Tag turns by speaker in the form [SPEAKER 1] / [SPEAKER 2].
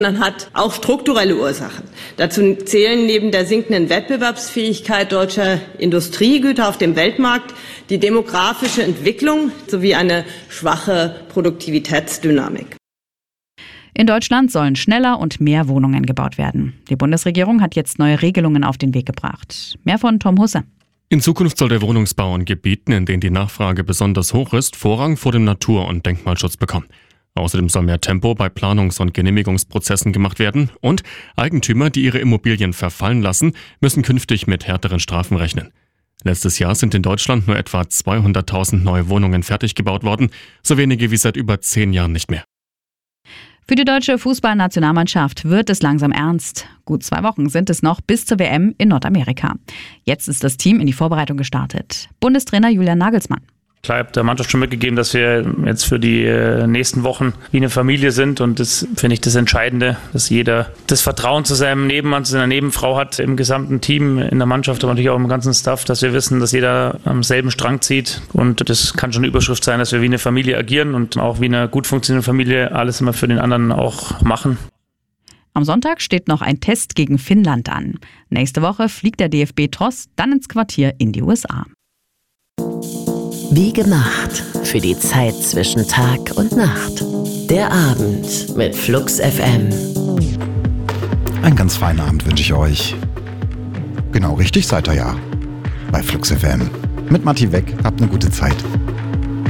[SPEAKER 1] hat auch strukturelle Ursachen. Dazu zählen neben der sinkenden Wettbewerbsfähigkeit deutscher Industriegüter auf dem Weltmarkt die demografische Entwicklung sowie eine schwache Produktivitätsdynamik.
[SPEAKER 2] In Deutschland sollen schneller und mehr Wohnungen gebaut werden. Die Bundesregierung hat jetzt neue Regelungen auf den Weg gebracht. Mehr von Tom Husse.
[SPEAKER 3] In Zukunft soll der Wohnungsbau in Gebieten, in denen die Nachfrage besonders hoch ist, Vorrang vor dem Natur- und Denkmalschutz bekommen. Außerdem soll mehr Tempo bei Planungs- und Genehmigungsprozessen gemacht werden und Eigentümer, die ihre Immobilien verfallen lassen, müssen künftig mit härteren Strafen rechnen. Letztes Jahr sind in Deutschland nur etwa 200.000 neue Wohnungen fertig gebaut worden, so wenige wie seit über 10 Jahren nicht mehr.
[SPEAKER 2] Für die deutsche Fußballnationalmannschaft wird es langsam ernst. Gut 2 Wochen sind es noch bis zur WM in Nordamerika. Jetzt ist das Team in die Vorbereitung gestartet. Bundestrainer Julian Nagelsmann.
[SPEAKER 4] Klar, ich habe der Mannschaft schon mitgegeben, dass wir jetzt für die nächsten Wochen wie eine Familie sind und das finde ich das Entscheidende, dass jeder das Vertrauen zu seinem Nebenmann, zu seiner Nebenfrau hat im gesamten Team, in der Mannschaft, aber natürlich auch im ganzen Staff, dass wir wissen, dass jeder am selben Strang zieht und das kann schon eine Überschrift sein, dass wir wie eine Familie agieren und auch wie eine gut funktionierende Familie alles immer für den anderen auch machen.
[SPEAKER 2] Am Sonntag steht noch ein Test gegen Finnland an. Nächste Woche fliegt der DFB-Tross dann ins Quartier in die USA.
[SPEAKER 5] Wie gemacht für die Zeit zwischen Tag und Nacht. Der Abend mit Flux FM.
[SPEAKER 6] Einen ganz feinen Abend wünsche ich euch. Genau richtig seid ihr ja. Bei Flux FM. Mit Matti weg, habt eine gute Zeit.